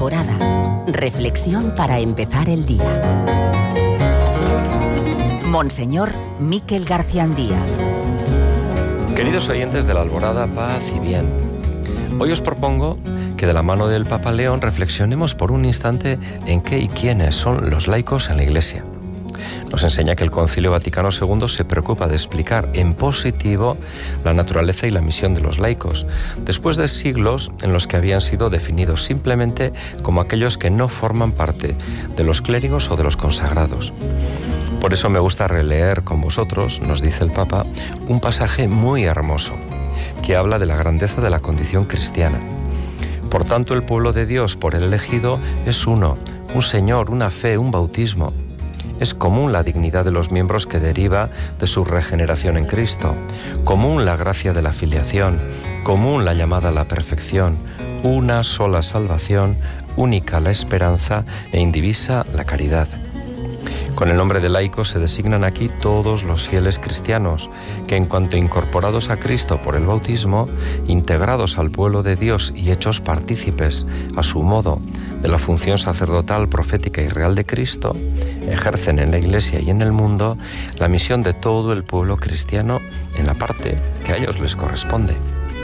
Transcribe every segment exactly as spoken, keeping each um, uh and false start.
Alborada. Reflexión para empezar el día. Monseñor Miquel Garciandía. Queridos oyentes de la Alborada, paz y bien. Hoy os propongo que de la mano del Papa León reflexionemos por un instante en qué y quiénes son los laicos en la Iglesia. Nos enseña que el Concilio Vaticano segundo se preocupa de explicar en positivo la naturaleza y la misión de los laicos, después de siglos en los que habían sido definidos simplemente como aquellos que no forman parte de los clérigos o de los consagrados. Por eso me gusta releer con vosotros, nos dice el Papa, un pasaje muy hermoso que habla de la grandeza de la condición cristiana. Por tanto, el pueblo de Dios por él elegido es uno, un Señor, una fe, un bautismo. Es común la dignidad de los miembros que deriva de su regeneración en Cristo, común la gracia de la filiación, común la llamada a la perfección, una sola salvación, única la esperanza e indivisa la caridad. Con el nombre de laicos se designan aquí todos los fieles cristianos, que en cuanto incorporados a Cristo por el bautismo, integrados al pueblo de Dios y hechos partícipes, a su modo, de la función sacerdotal, profética y real de Cristo, ejercen en la Iglesia y en el mundo la misión de todo el pueblo cristiano en la parte que a ellos les corresponde.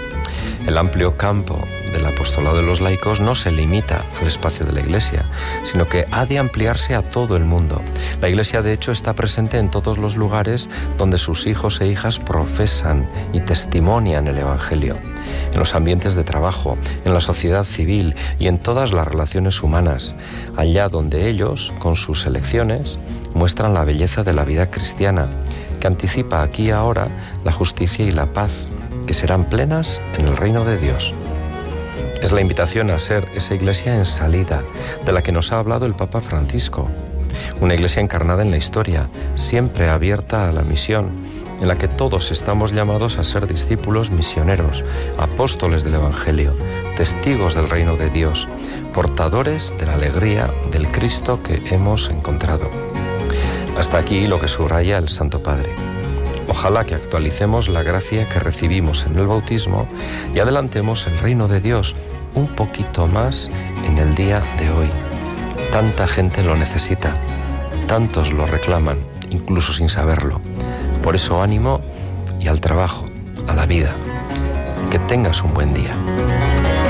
El amplio campo del apostolado de los laicos no se limita al espacio de la Iglesia, sino que ha de ampliarse a todo el mundo. La Iglesia, de hecho, está presente en todos los lugares donde sus hijos e hijas profesan y testimonian el Evangelio, en los ambientes de trabajo, en la sociedad civil y en todas las relaciones humanas, allá donde ellos, con sus elecciones, muestran la belleza de la vida cristiana, que anticipa aquí y ahora la justicia y la paz, que serán plenas en el reino de Dios. Es la invitación a ser esa iglesia en salida, de la que nos ha hablado el Papa Francisco. Una iglesia encarnada en la historia, siempre abierta a la misión, en la que todos estamos llamados a ser discípulos misioneros, apóstoles del Evangelio, testigos del reino de Dios, portadores de la alegría del Cristo que hemos encontrado. Hasta aquí lo que subraya el Santo Padre. Ojalá que actualicemos la gracia que recibimos en el bautismo y adelantemos el reino de Dios un poquito más en el día de hoy. Tanta gente lo necesita, tantos lo reclaman, incluso sin saberlo. Por eso ánimo y al trabajo, a la vida. Que tengas un buen día.